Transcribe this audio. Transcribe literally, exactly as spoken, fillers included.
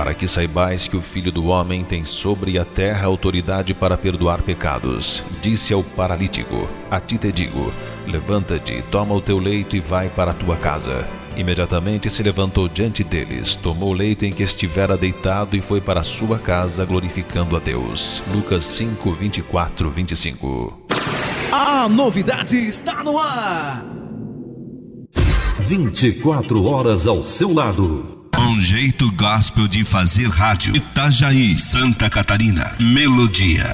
para que saibais que o Filho do Homem tem sobre a terra autoridade para perdoar pecados. Disse ao paralítico: a ti te digo, levanta-te, toma o teu leito e vai para a tua casa. Imediatamente se levantou diante deles, tomou o leito em que estivera deitado e foi para a sua casa, glorificando a Deus. Lucas cinco, vinte e quatro, vinte e cinco. A novidade está no ar! vinte e quatro horas ao seu lado. Um jeito gospel de fazer rádio. Itajaí, Santa Catarina. Melodia.